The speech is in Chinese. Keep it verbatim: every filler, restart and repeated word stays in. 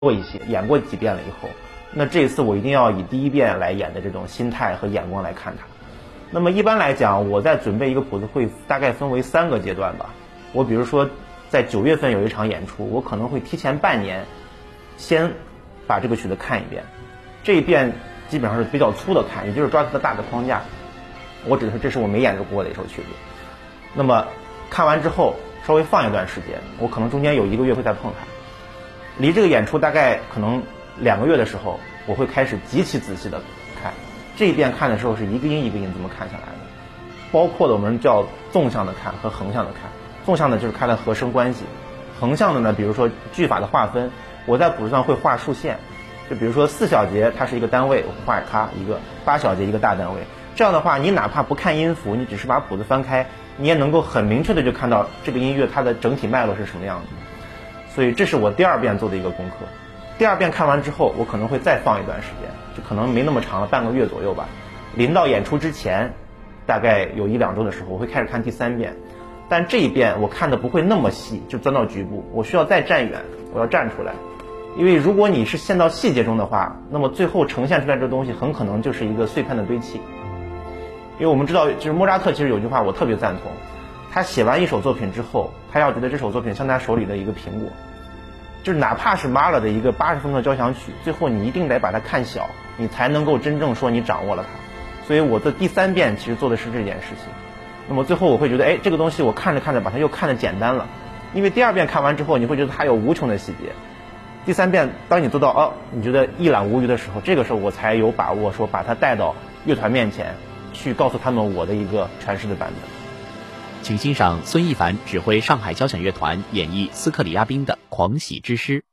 过一些，演过几遍了以后，那这一次我一定要以第一遍来演的这种心态和眼光来看它。那么一般来讲，我在准备一个谱子会大概分为三个阶段吧。我比如说在九月份有一场演出，我可能会提前半年先把这个曲子看一遍，这一遍基本上是比较粗的看，也就是抓它的大的框架。我指的是这是我没演奏过的一首曲子。那么看完之后稍微放一段时间，我可能中间有一个月会再碰它。离这个演出大概可能两个月的时候，我会开始极其仔细的看。这一遍看的时候是一个音一个音这么看下来的，包括的我们叫纵向的看和横向的看。纵向的就是看它和声关系，横向的呢，比如说句法的划分，我在谱子上会画竖线，就比如说四小节它是一个单位，我画它一个；八小节一个大单位。这样的话，你哪怕不看音符，你只是把谱子翻开，你也能够很明确的就看到这个音乐它的整体脉络是什么样子。所以这是我第二遍做的一个功课。第二遍看完之后，我可能会再放一段时间，就可能没那么长了，半个月左右吧。临到演出之前，大概有一两周的时候，我会开始看第三遍。但这一遍我看的不会那么细，就钻到局部，我需要再站远，我要站出来。因为如果你是陷到细节中的话，那么最后呈现出来这东西很可能就是一个碎片的堆砌。因为我们知道，就是莫扎特其实有句话我特别赞同，他写完一首作品之后，他要觉得这首作品像他手里的一个苹果，就是哪怕是马勒的一个八十分钟的交响曲，最后你一定得把它看小，你才能够真正说你掌握了它。所以我的第三遍其实做的是这件事情。那么最后我会觉得，哎，这个东西我看着看着把它又看得简单了，因为第二遍看完之后，你会觉得它有无穷的细节。第三遍当你做到哦，你觉得一览无余的时候，这个时候我才有把握说把它带到乐团面前去告诉他们我的一个诠释的版本。 请欣赏孙一凡指挥上海交响乐团演绎斯克里亚宾的《狂喜之诗》。